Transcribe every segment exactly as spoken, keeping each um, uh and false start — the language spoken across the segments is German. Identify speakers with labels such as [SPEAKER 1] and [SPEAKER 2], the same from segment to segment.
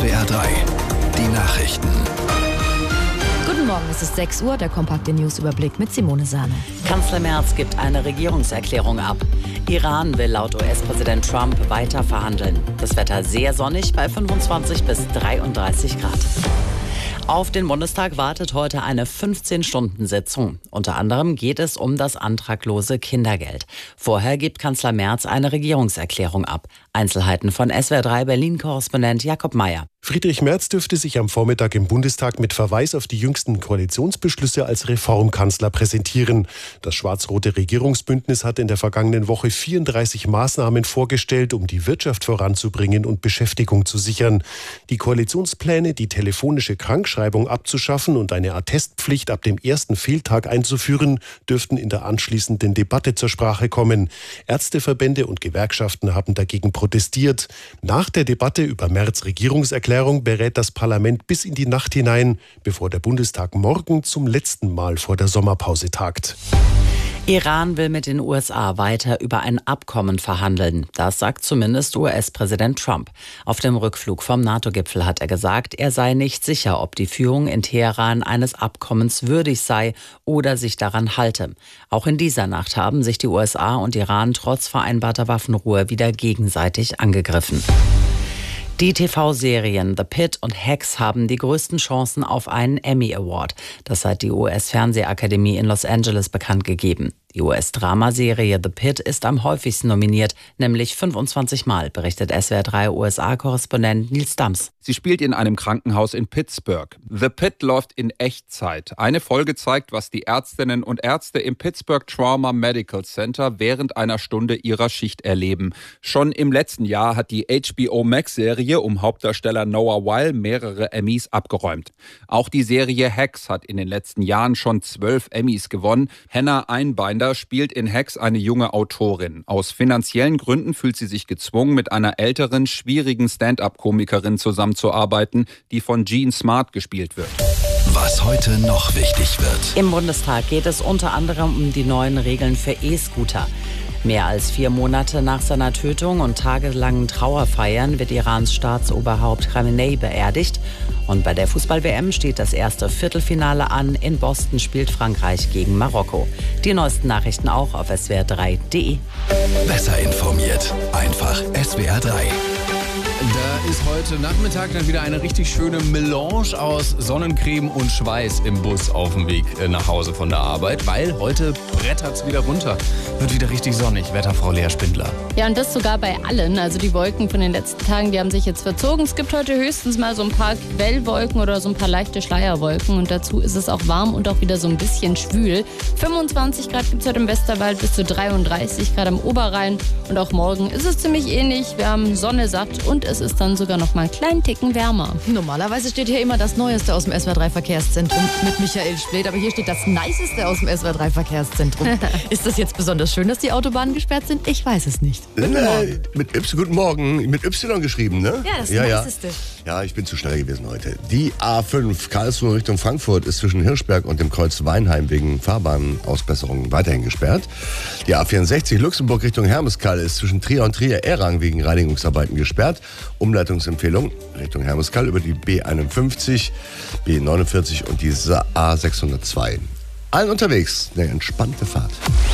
[SPEAKER 1] S W R drei, die Nachrichten.
[SPEAKER 2] Guten Morgen, es ist sechs Uhr, der kompakte Newsüberblick mit Simone Sahne.
[SPEAKER 3] Kanzler Merz gibt eine Regierungserklärung ab. Iran will laut U S-Präsident Trump weiter verhandeln. Das Wetter sehr sonnig bei fünfundzwanzig bis dreiunddreißig Grad. Auf den Bundestag wartet heute eine fünfzehn-Stunden-Sitzung. Unter anderem geht es um das antraglose Kindergeld. Vorher gibt Kanzler Merz eine Regierungserklärung ab. Einzelheiten von S W R drei Berlin-Korrespondent Jakob Mayer.
[SPEAKER 4] Friedrich Merz dürfte sich am Vormittag im Bundestag mit Verweis auf die jüngsten Koalitionsbeschlüsse als Reformkanzler präsentieren. Das schwarz-rote Regierungsbündnis hat in der vergangenen Woche vierunddreißig Maßnahmen vorgestellt, um die Wirtschaft voranzubringen und Beschäftigung zu sichern. Die Koalitionspläne, die telefonische Krankschreibung abzuschaffen und eine Attestpflicht ab dem ersten Fehltag einzuführen, dürften in der anschließenden Debatte zur Sprache kommen. Ärzteverbände und Gewerkschaften haben dagegen protestiert. Nach der Debatte über Merz' Regierungserklärung berät das Parlament bis in die Nacht hinein, bevor der Bundestag morgen zum letzten Mal vor der Sommerpause tagt.
[SPEAKER 3] Iran will mit den U S A weiter über ein Abkommen verhandeln. Das sagt zumindest U S-Präsident Trump. Auf dem Rückflug vom NATO-Gipfel hat er gesagt, er sei nicht sicher, ob die Führung in Teheran eines Abkommens würdig sei oder sich daran halte. Auch in dieser Nacht haben sich die U S A und Iran trotz vereinbarter Waffenruhe wieder gegenseitig angegriffen. Die T V-Serien The Pitt und Hacks haben die größten Chancen auf einen Emmy Award. Das hat die U S-Fernsehakademie in Los Angeles bekannt gegeben. Die U S-Dramaserie The Pitt ist am häufigsten nominiert, nämlich fünfundzwanzig Mal, berichtet S W R drei U S A-Korrespondent Nils Dams.
[SPEAKER 5] Sie spielt in einem Krankenhaus in Pittsburgh. The Pitt läuft in Echtzeit. Eine Folge zeigt, was die Ärztinnen und Ärzte im Pittsburgh Trauma Medical Center während einer Stunde ihrer Schicht erleben. Schon im letzten Jahr hat die H B O Max-Serie um Hauptdarsteller Noah Wyle mehrere Emmys abgeräumt. Auch die Serie Hacks hat in den letzten Jahren schon zwölf Emmys gewonnen. Hannah Einbinder spielt in Hacks eine junge Autorin. Aus finanziellen Gründen fühlt sie sich gezwungen, mit einer älteren, schwierigen Stand-up-Komikerin zusammenzuarbeiten, die von Jean Smart gespielt wird.
[SPEAKER 1] Was heute noch wichtig wird.
[SPEAKER 3] Im Bundestag geht es unter anderem um die neuen Regeln für E-Scooter. Mehr als vier Monate nach seiner Tötung und tagelangen Trauerfeiern wird Irans Staatsoberhaupt Khamenei beerdigt. Und bei der Fußball-W M steht das erste Viertelfinale an. In Boston spielt Frankreich gegen Marokko. Die neuesten Nachrichten auch auf S W R drei punkt de.
[SPEAKER 1] Besser informiert. Einfach S W R drei.
[SPEAKER 6] Da ist heute Nachmittag dann wieder eine richtig schöne Melange aus Sonnencreme und Schweiß im Bus auf dem Weg nach Hause von der Arbeit, weil heute brettert's wieder runter. Wird wieder richtig sonnig, Wetterfrau Lea Spindler.
[SPEAKER 7] Ja, und das sogar bei allen. Also die Wolken von den letzten Tagen, die haben sich jetzt verzogen. Es gibt heute höchstens mal so ein paar Quellwolken oder so ein paar leichte Schleierwolken. Und dazu ist es auch warm und auch wieder so ein bisschen schwül. fünfundzwanzig Grad gibt es heute im Westerwald, bis zu dreiunddreißig Grad am Oberrhein. Und auch morgen ist es ziemlich ähnlich. Wir haben Sonne satt und es ist dann sogar noch mal einen kleinen Ticken wärmer.
[SPEAKER 2] Normalerweise steht hier immer das Neueste aus dem S W R drei Verkehrszentrum mit Michael Spleth, aber hier steht das Niceste aus dem S W R drei Verkehrszentrum. Ist das jetzt besonders schön, dass die Autobahnen gesperrt sind? Ich weiß es nicht.
[SPEAKER 8] Guten Morgen. Mit Y, guten Morgen, mit Y geschrieben, ne?
[SPEAKER 2] Ja, das
[SPEAKER 8] ja,
[SPEAKER 2] Niceste.
[SPEAKER 8] Ja. ja, ich bin zu schnell gewesen heute. Die A fünf Karlsruhe Richtung Frankfurt ist zwischen Hirschberg und dem Kreuz Weinheim wegen Fahrbahnausbesserungen weiterhin gesperrt. Die A vierundsechzig Luxemburg Richtung Hermeskeil ist zwischen Trier und Trier-Errang wegen Reinigungsarbeiten gesperrt. Umleitungsempfehlung Richtung Hermeskeil über die B einundfünfzig, B neunundvierzig und die A sechshundertzwei. Allen unterwegs eine entspannte Fahrt.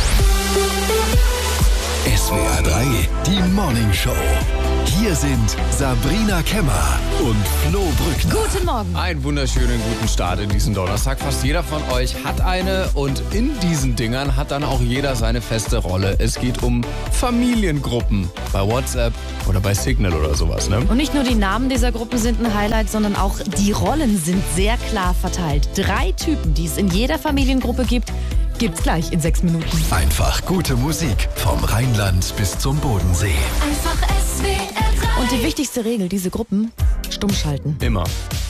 [SPEAKER 1] S W R drei, die Morning Show. Hier sind Sabrina Kemmer und Flo Brückner.
[SPEAKER 2] Guten Morgen.
[SPEAKER 6] Einen wunderschönen guten Start in diesen Donnerstag. Fast jeder von euch hat eine und in diesen Dingern hat dann auch jeder seine feste Rolle. Es geht um Familiengruppen bei WhatsApp oder bei Signal oder sowas, ne?
[SPEAKER 2] Und nicht nur die Namen dieser Gruppen sind ein Highlight, sondern auch die Rollen sind sehr klar verteilt. Drei Typen, die es in jeder Familiengruppe gibt, gibt's gleich in sechs Minuten.
[SPEAKER 1] Einfach gute Musik vom Rheinland bis zum Bodensee.
[SPEAKER 2] Einfach S W R drei. Und die wichtigste Regel, diese Gruppen stumm schalten.
[SPEAKER 6] Immer.